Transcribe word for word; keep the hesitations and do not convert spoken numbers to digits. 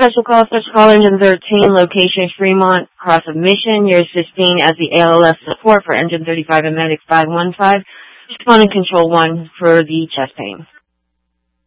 special call, special call engine thirteen, location Fremont, cross of Mission. You're assisting as the A L S support for engine thirty-five and medic five one five. Responding control one for the chest pain.